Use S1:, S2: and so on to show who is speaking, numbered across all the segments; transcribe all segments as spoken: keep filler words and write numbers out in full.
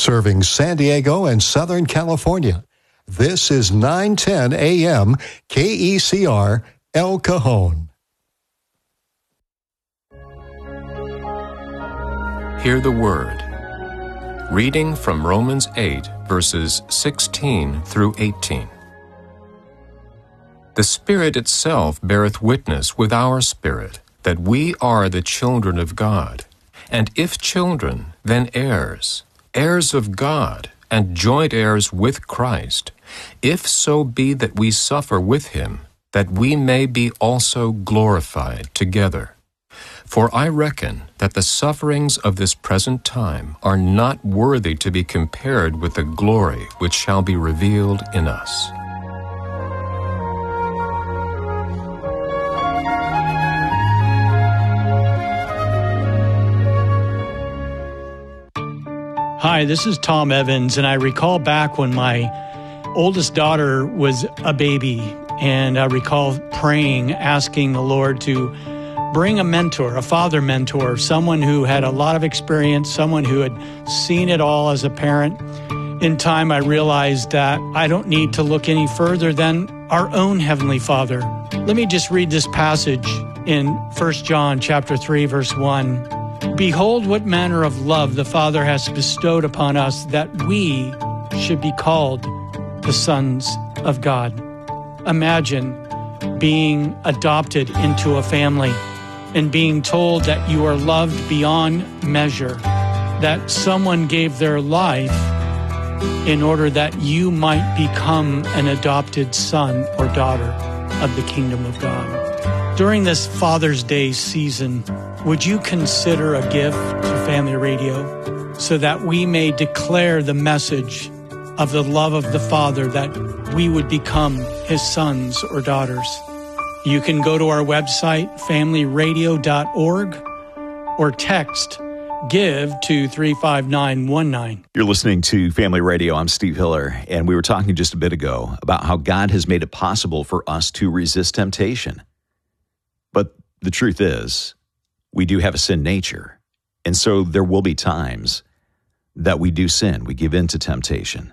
S1: serving San Diego and Southern California. This is nine ten A M K E C R El Cajon.
S2: Hear the Word. Reading from Romans eight, verses sixteen through eighteen. The Spirit itself beareth witness with our spirit that we are the children of God. And if children, then heirs, heirs of God, and joint heirs with Christ, if so be that we suffer with him, that we may be also glorified together. For I reckon that the sufferings of this present time are not worthy to be compared with the glory which shall be revealed in us.
S3: Hi, this is Tom Evans, and I recall back when my oldest daughter was a baby, and I recall praying, asking the Lord to bring a mentor, a father mentor, someone who had a lot of experience, someone who had seen it all as a parent. In time, I realized that I don't need to look any further than our own Heavenly Father. Let me just read this passage in First John chapter three, verse one. Behold, what manner of love the Father has bestowed upon us, that we should be called the sons of God. Imagine being adopted into a family and being told that you are loved beyond measure, that someone gave their life in order that you might become an adopted son or daughter of the kingdom of God. During this Father's Day season, would you consider a gift to Family Radio so that we may declare the message of the love of the Father, that we would become his sons or daughters? You can go to our website, family radio dot org, or text GIVE to three five nine one nine.
S4: You're listening to Family Radio. I'm Steve Hiller, and we were talking just a bit ago about how God has made it possible for us to resist temptation. But the truth is, we do have a sin nature, and so there will be times that we do sin. We give in to temptation.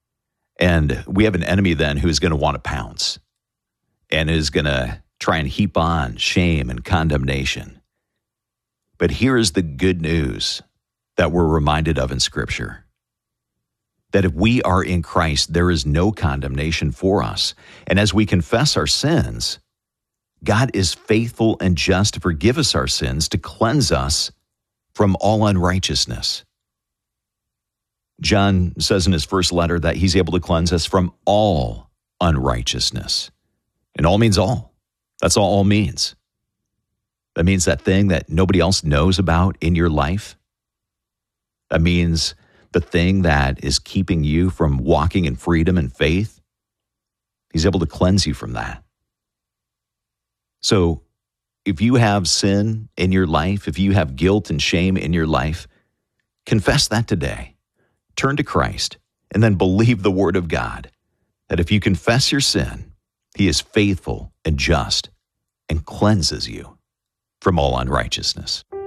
S4: And we have an enemy then who is going to want to pounce and is going to try and heap on shame and condemnation. But here is the good news that we're reminded of in Scripture, that if we are in Christ, there is no condemnation for us. And as we confess our sins, God is faithful and just to forgive us our sins, to cleanse us from all unrighteousness. John says in his first letter that he's able to cleanse us from all unrighteousness. And all means all. That's all all means. That means that thing that nobody else knows about in your life. That means the thing that is keeping you from walking in freedom and faith. He's able to cleanse you from that. So if you have sin in your life, if you have guilt and shame in your life, confess that today. Turn to Christ and then believe the word of God, that if you confess your sin, he is faithful and just and cleanses you from all unrighteousness.